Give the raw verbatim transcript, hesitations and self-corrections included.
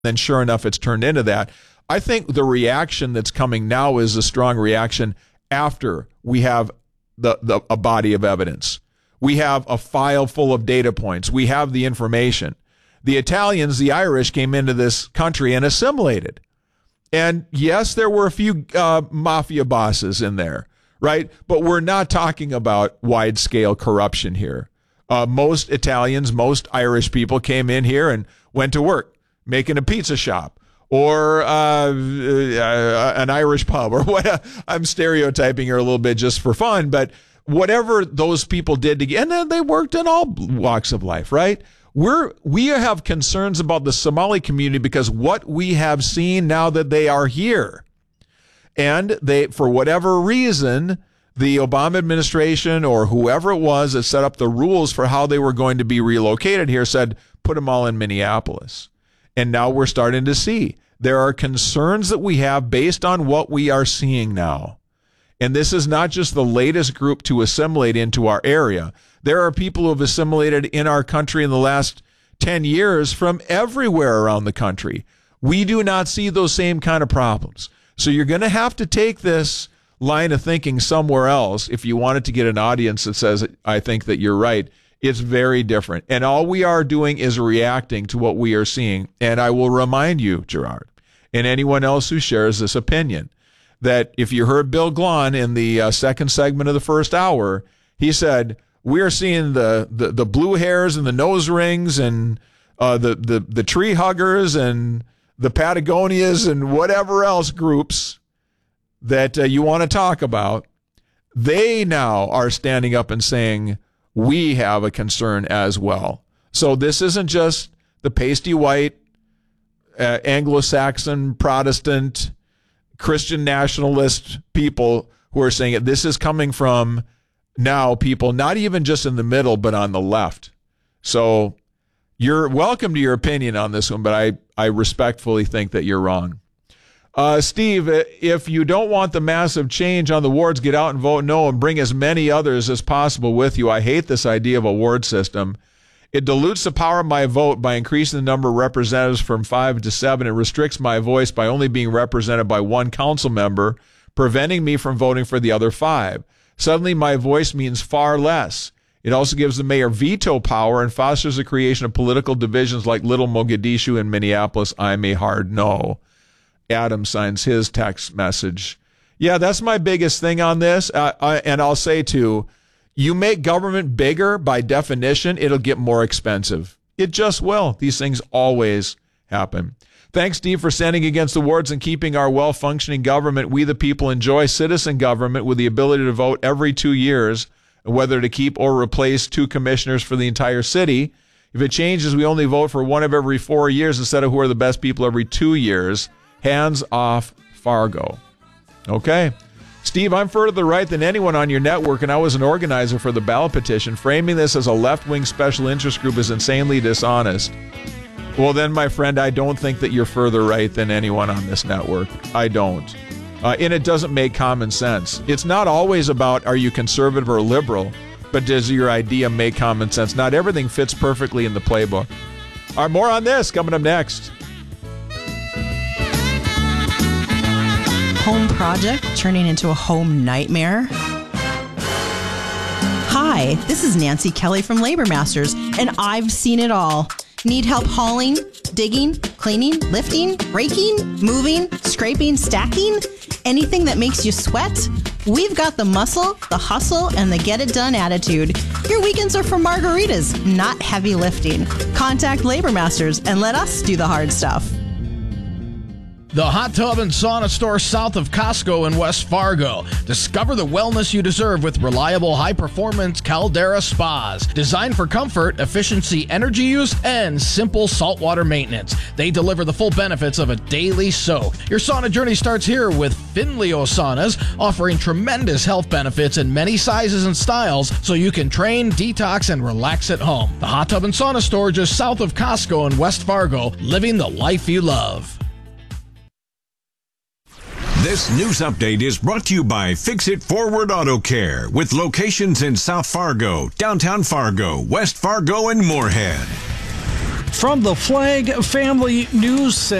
Then sure enough, it's turned into that. I think the reaction that's coming now is a strong reaction after we have the, the a body of evidence. We have a file full of data points. We have the information. The Italians, the Irish came into this country and assimilated. And yes, there were a few uh, mafia bosses in there, right? But we're not talking about wide-scale corruption here. Uh, most Italians, most Irish people came in here and went to work, making a pizza shop or uh, uh, an Irish pub or what. I'm stereotyping here a little bit just for fun, but whatever those people did to get, and then they worked in all walks of life, right? We're, we have concerns about the Somali community because what we have seen now that they are here. And they, for whatever reason, the Obama administration or whoever it was that set up the rules for how they were going to be relocated here said, put them all in Minneapolis. And now we're starting to see there are concerns that we have based on what we are seeing now. And this is not just the latest group to assimilate into our area. There are people who have assimilated in our country in the last ten years from everywhere around the country. We do not see those same kind of problems. So you're going to have to take this line of thinking somewhere else if you wanted to get an audience that says, I think that you're right. It's very different. And all we are doing is reacting to what we are seeing. And I will remind you, Gerard, and anyone else who shares this opinion, that if you heard Bill Glahn in the uh, second segment of the first hour, he said, we are seeing the, the, the blue hairs and the nose rings and uh, the, the, the tree huggers and the Patagonias and whatever else groups that uh, you want to talk about. They now are standing up and saying, we have a concern as well. So this isn't just the pasty white, uh, Anglo-Saxon, Protestant, Christian nationalist people who are saying it. This is coming from now people, not even just in the middle, but on the left. So you're welcome to your opinion on this one, but I, I respectfully think that you're wrong. Uh, Steve, if you don't want the massive change on the wards, get out and vote no and bring as many others as possible with you. I hate this idea of a ward system. It dilutes the power of my vote by increasing the number of representatives from five to seven. It restricts my voice by only being represented by one council member, preventing me from voting for the other five. Suddenly, my voice means far less. It also gives the mayor veto power and fosters the creation of political divisions like Little Mogadishu and Minneapolis. I'm a hard no. Adam signs his text message. Yeah, that's my biggest thing on this. Uh, I, and I'll say, too, you make government bigger, by definition, it'll get more expensive. It just will. These things always happen. Thanks, Steve, for standing against the wards and keeping our well-functioning government. We, the people, enjoy citizen government with the ability to vote every two years, whether to keep or replace two commissioners for the entire city. If it changes, we only vote for one of every four years instead of who are the best people every two years. Hands off Fargo. Okay. Steve, I'm further to the right than anyone on your network, and I was an organizer for the ballot petition. Framing this as a left-wing special interest group is insanely dishonest. Well, then, my friend, I don't think that you're further right than anyone on this network. I don't. Uh, and it doesn't make common sense. It's not always about are you conservative or liberal, but does your idea make common sense? Not everything fits perfectly in the playbook. All right, more on this coming up next. Home project turning into a home nightmare? Hi, this is Nancy Kelly from Labor Masters, and I've seen it all. Need help hauling, digging, cleaning, lifting, raking, moving, scraping, stacking? Anything that makes you sweat? We've got the muscle, the hustle, and the get-it-done attitude. Your weekends are for margaritas, not heavy lifting. Contact Labor Masters and let us do the hard stuff. The Hot Tub and Sauna Store south of Costco in West Fargo. Discover the wellness you deserve with reliable, high-performance Caldera spas. Designed for comfort, efficiency, energy use, and simple saltwater maintenance. They deliver the full benefits of a daily soak. Your sauna journey starts here with Finleo Saunas, offering tremendous health benefits in many sizes and styles so you can train, detox, and relax at home. The Hot Tub and Sauna Store just south of Costco in West Fargo, living the life you love. This news update is brought to you by Fix It Forward Auto Care, with locations in South Fargo, downtown Fargo, West Fargo, and Moorhead. From the Flag Family News Center.